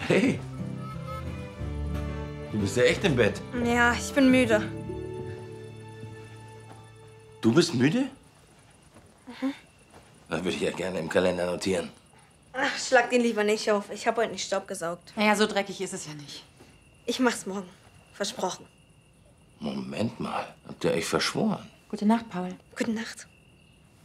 Hey, du bist ja echt im Bett. Ja, ich bin müde. Du bist müde? Das würde ich ja gerne im Kalender notieren. Ach, schlag den lieber nicht auf. Ich habe heute nicht Staub gesaugt. Naja, so dreckig ist es ja nicht. Ich mach's morgen. Versprochen. Moment mal, habt ihr euch verschworen? Gute Nacht, Paul. Gute Nacht.